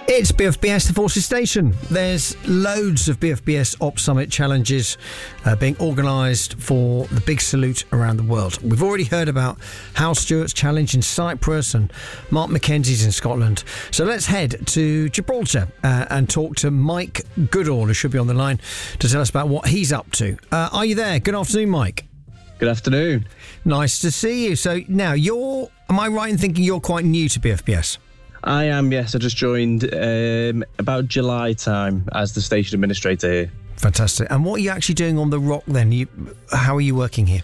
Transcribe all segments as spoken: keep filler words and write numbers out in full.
It's B F B S, the Forces Station. There's loads of B F B S Op Summit challenges uh, being organised for the big salute around the world. We've already heard about Hal Stewart's challenge in Cyprus and Mark Mackenzie's in Scotland. So let's head to Gibraltar uh, and talk to Mike Goodall, who should be on the line, to tell us about what he's up to. Uh, are you there? Good afternoon, Mike. Good afternoon. Nice to see you. So now you're, am I right in thinking you're quite new to B F B S? I am, yes. I just joined um, about July time as the station administrator here. Fantastic. And what are you actually doing on the Rock then? You, how are you working here?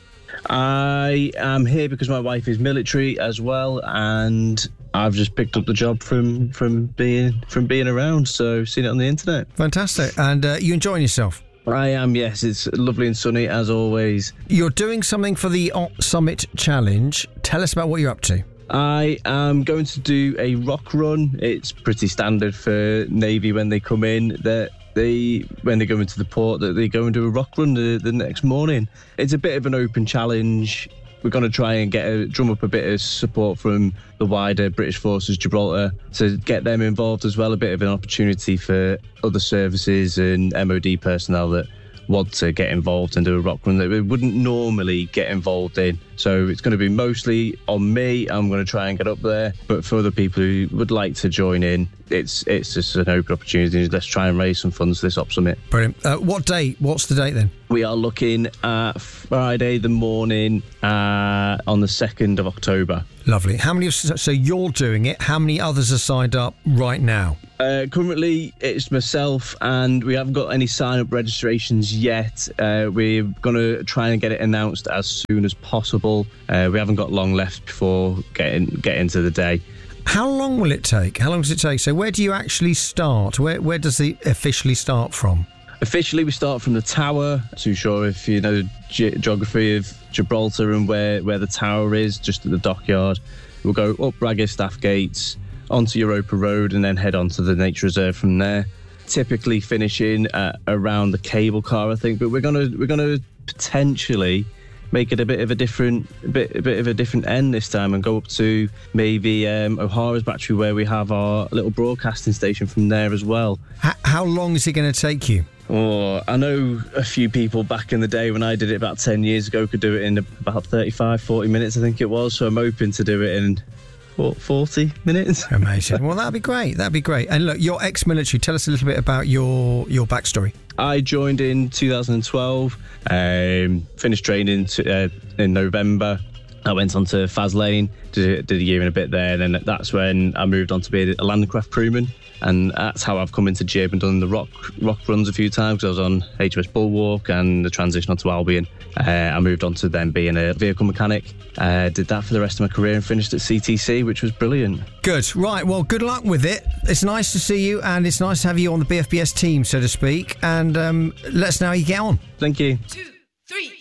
I am here because my wife is military as well, and I've just picked up the job from from being from being around, so seen it on the internet. Fantastic. And uh, you enjoying yourself? I am, yes. It's lovely and sunny as always. You're doing something for the Op Summit Challenge. Tell us about what you're up to. I am going to do a rock run. It's pretty standard for Navy when they come in, that they when they go into the port, that they go and do a rock run the, the next morning. It's a bit of an open challenge. We're going to try and get a, drum up a bit of support from the wider British Forces Gibraltar to get them involved as well. A bit of an opportunity for other services and M O D personnel that want to get involved and do a rock run that we wouldn't normally get involved in. So it's going to be mostly on me. I'm going to try and get up there, but for other people who would like to join in, it's it's just an open opportunity. Let's try and raise some funds for this Op Summit. Brilliant. Uh, what date? What's the date then? We are looking at Friday the morning uh, on the second of October. Lovely. How many? So you're doing it. How many others are signed up right now? Uh, currently, it's myself, and we haven't got any sign-up registrations yet. Uh, we're going to try and get it announced as soon as possible. Uh, we haven't got long left before getting getting to the day. How long will it take? How long does it take? So where do you actually start? Where where does it officially start from? Officially, we start from the tower. Not too sure if you know the ge- geography of Gibraltar and where, where the tower is, just at the dockyard. We'll go up Ragged Staff Gates, onto Europa Road, and then head on to the nature reserve from there. Typically finishing at around the cable car, I think, but we're gonna we're gonna potentially make it a bit of a different a bit a bit of a different end this time and go up to maybe um, O'Hara's Battery, where we have our little broadcasting station from there as well. H- how long is it going to take you? Oh, I know a few people back in the day when I did it about ten years ago could do it in about thirty-five, forty minutes, I think it was. So I'm hoping to do it in forty minutes. Amazing. Well, that'd be great. That'd be great. And look, you're ex-military. Tell us a little bit about your your backstory. I joined in two thousand twelve, um, finished training to, uh, in November. I went on to Faslane, did, did a year and a bit there, and then that's when I moved on to be a landcraft crewman. And that's how I've come into Gib and done the rock rock runs a few times, because I was on H M S Bulwark and the transition onto Albion. Uh, I moved on to then being a vehicle mechanic. Uh, did that for the rest of my career and finished at C T C, which was brilliant. Good. Right. Well, good luck with it. It's nice to see you, and it's nice to have you on the B F B S team, so to speak. And um, let us know how you get on. Thank you. Two, three.